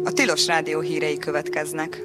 A Tilos Rádió hírei következnek.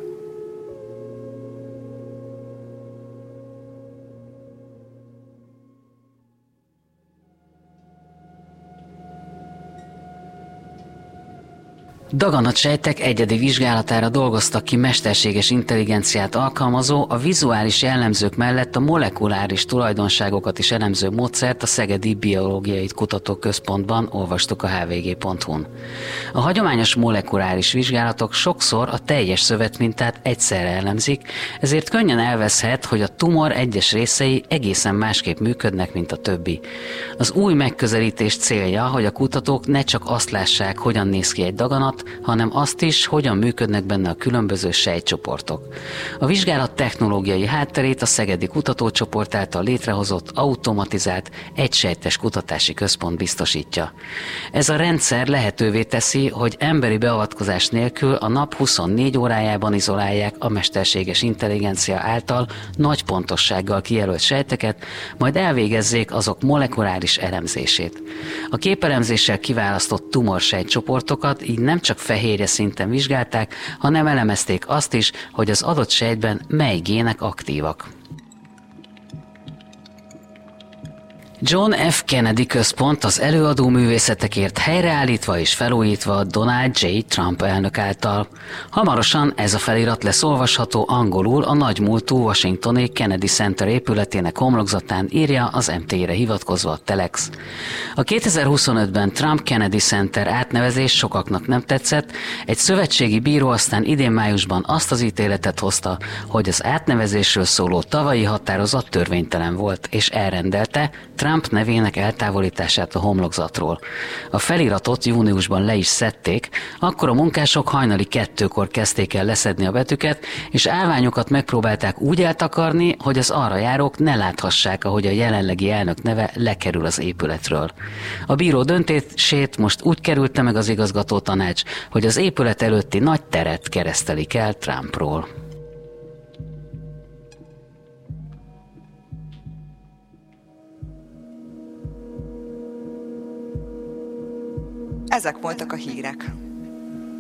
Daganatsejtek egyedi vizsgálatára dolgoztak ki mesterséges intelligenciát alkalmazó, a vizuális jellemzők mellett a molekuláris tulajdonságokat is elemző módszert a Szegedi Biológiai Kutatóközpontban, olvastuk a hvg.hu-n. A hagyományos molekuláris vizsgálatok sokszor a teljes szövetmintát egyszerre elemzik, ezért könnyen elveszhet, hogy a tumor egyes részei egészen másképp működnek, mint a többi. Az új megközelítés célja, hogy a kutatók ne csak azt lássák, hogyan néz ki egy daganat, hanem azt is, hogyan működnek benne a különböző sejtcsoportok. A vizsgálat technológiai hátterét a Szegedi Kutatócsoport által létrehozott automatizált, egysejtes kutatási központ biztosítja. Ez a rendszer lehetővé teszi, hogy emberi beavatkozás nélkül a nap 24 órájában izolálják a mesterséges intelligencia által nagy pontossággal kijelölt sejteket, majd elvégezzék azok molekuláris elemzését. A képelemzéssel kiválasztott tumorsejtcsoportokat így nem csak fehérje szinten vizsgálták, hanem elemezték azt is, hogy az adott sejtben mely gének aktívak. John F. Kennedy Központ az előadó művészetekért helyreállítva és felújítva Donald J. Trump elnök által. Hamarosan ez a felirat lesz olvasható angolul a nagymúltú washingtoni Kennedy Center épületének homlokzatán, írja az MT-re hivatkozva a Telex. A 2025-ben Trump Kennedy Center átnevezés sokaknak nem tetszett, egy szövetségi bíró aztán idén májusban azt az ítéletet hozta, hogy az átnevezésről szóló tavalyi határozat törvénytelen volt, és elrendelte Trump nevének eltávolítását a homlokzatról. A feliratot júniusban le is szedték, akkor a munkások hajnali 2-kor kezdték el leszedni a betűket, és állványokat megpróbálták úgy eltakarni, hogy az arra járók ne láthassák, ahogy a jelenlegi elnök neve lekerül az épületről. A bíró döntését most úgy kerülte meg az igazgató tanács, hogy az épület előtti nagy teret keresztelik el Trumpról. Ezek voltak a hírek.